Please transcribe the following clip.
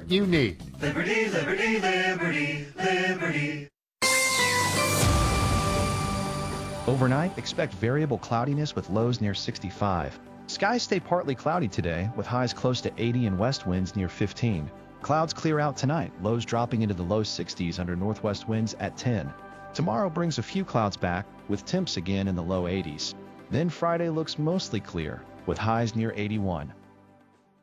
comfort you need. Liberty, liberty, liberty, liberty. Overnight, expect variable cloudiness with lows near 65. Skies stay partly cloudy today, with highs close to 80 and west winds near 15. Clouds clear out tonight, lows dropping into the low 60s under northwest winds at 10. Tomorrow brings a few clouds back, with temps again in the low 80s. Then Friday looks mostly clear, with highs near 81.